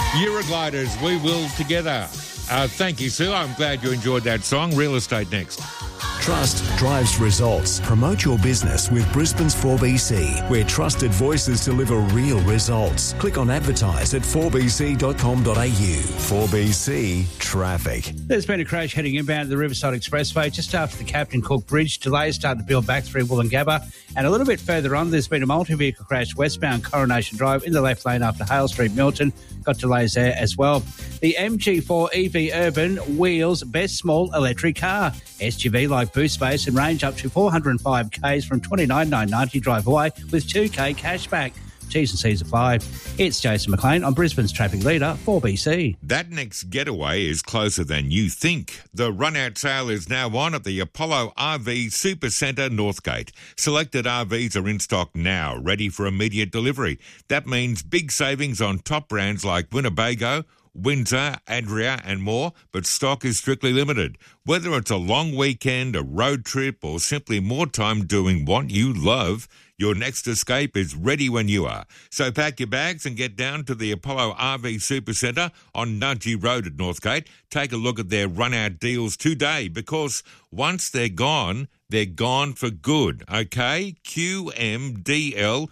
Eurogliders, we will together. Thank you, Sue. I'm glad you enjoyed that song. Real estate next. Trust drives results. Promote your business with Brisbane's 4BC, where trusted voices deliver real results. Click on advertise at 4bc.com.au. 4BC Traffic. There's been a crash heading inbound to the Riverside Expressway just after the Captain Cook Bridge. Delays started to build back through Wollongabba. And a little bit further on, there's been a multi-vehicle crash westbound Coronation Drive in the left lane after Hale Street, Milton. Got delays there as well. The MG4 EV Urban wheels best small electric car. SUV like boot space and range up to 405 Ks from $29,990 drive away with 2K cashback. T's and C's apply. It's Jason McLean on Brisbane's traffic leader, 4BC. That next getaway is closer than you think. The run-out sale is now on at the Apollo RV Supercentre Northgate. Selected RVs are in stock now, ready for immediate delivery. That means big savings on top brands like Winnebago, Windsor, Adria and more, but stock is strictly limited. Whether it's a long weekend, a road trip or simply more time doing what you love, your next escape is ready when you are. So pack your bags and get down to the Apollo RV Supercentre on Nudgee Road at Northgate. Take a look at their run-out deals today because once they're gone for good. Okay? QMDL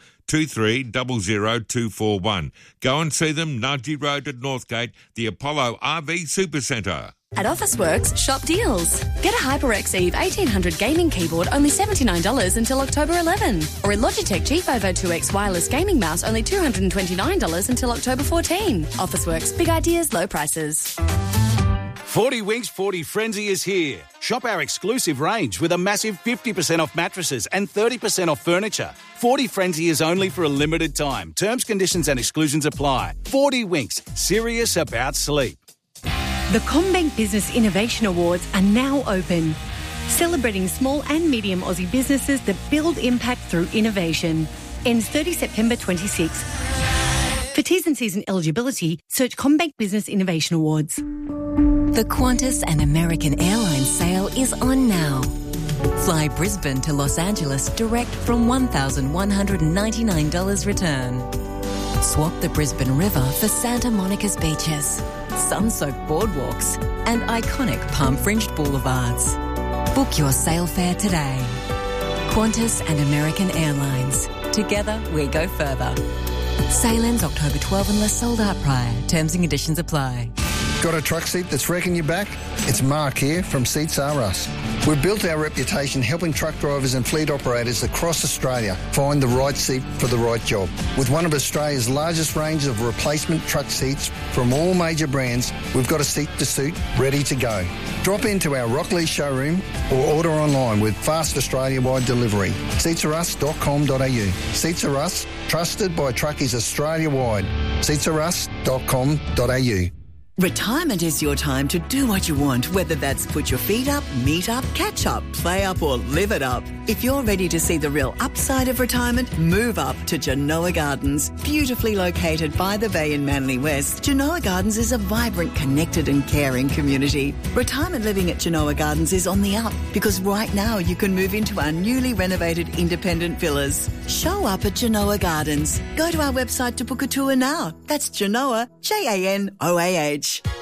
23000241. Go and see them, Nudgee Road at Northgate, the Apollo RV Supercentre. At Officeworks, shop deals. Get a HyperX Eve 1800 gaming keyboard, only $79 until October 11. Or a Logitech G502 2X wireless gaming mouse, only $229 until October 14. Officeworks, big ideas, low prices. 40 Winks 40 Frenzy is here. Shop our exclusive range with a massive 50% off mattresses and 30% off furniture. 40 Frenzy is only for a limited time. Terms, conditions and exclusions apply. 40 Winks, serious about sleep. The CommBank Business Innovation Awards are now open, celebrating small and medium Aussie businesses that build impact through innovation. Ends 30 September 26. For T's and C's and eligibility, search CommBank Business Innovation Awards. The Qantas and American Airlines sale is on now. Fly Brisbane to Los Angeles direct from $1,199 return. Swap the Brisbane River for Santa Monica's beaches, sun-soaked boardwalks and iconic palm-fringed boulevards. Book your sail fare today. Qantas and American Airlines. Together we go further. Sail ends October 12 unless sold out prior. Terms and conditions apply. Got a truck seat that's wrecking your back? It's Mark here from Seats R Us. We've built our reputation helping truck drivers and fleet operators across Australia find the right seat for the right job. With one of Australia's largest ranges of replacement truck seats from all major brands, we've got a seat to suit ready to go. Drop into our Rockley showroom or order online with fast Australia-wide delivery. Seatsarus.com.au. Seats R Us, trusted by truckies Australia-wide. Seatsarus.com.au. Retirement is your time to do what you want, whether that's put your feet up, meet up, catch up, play up or live it up. If you're ready to see the real upside of retirement, move up to Genoa Gardens. Beautifully located by the bay in Manly West, Genoa Gardens is a vibrant, connected and caring community. Retirement living at Genoa Gardens is on the up because right now you can move into our newly renovated independent villas. Show up at Genoa Gardens. Go to our website to book a tour now. That's Genoa, Janoah.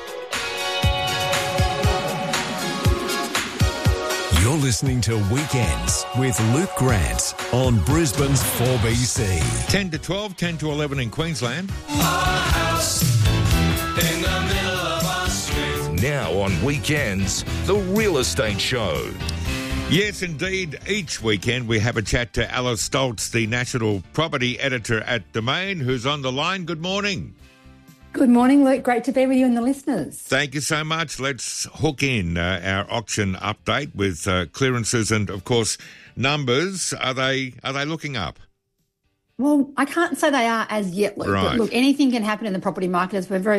You're listening to Weekends with Luke Grant on Brisbane's 4BC. 10 to 12, 10 to 11 in Queensland. Now on Weekends, The Real Estate Show. Yes, indeed. Each weekend we have a chat to Alice Stoltz, the National Property Editor at Domain, who's on the line. Good morning. Good morning, Luke. Great to be with you and the listeners. Thank you so much. Let's hook in our auction update with clearances and, of course, numbers. Are they looking up? Well, I can't say they are as yet, Luke. Right. But look, anything can happen in the property market as we're very